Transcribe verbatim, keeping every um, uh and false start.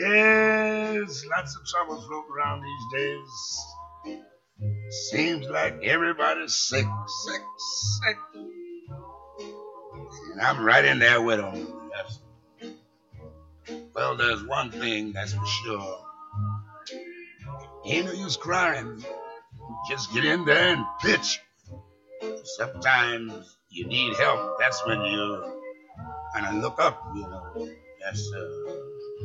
Yes, lots of trouble floating around these days. Seems like everybody's sick, sick, sick. And I'm right in there with them. Yes. Well, there's one thing that's for sure. Ain't no use crying. Just get in there and pitch. Sometimes you need help. That's when you kind of look up, you know. Yes, sir.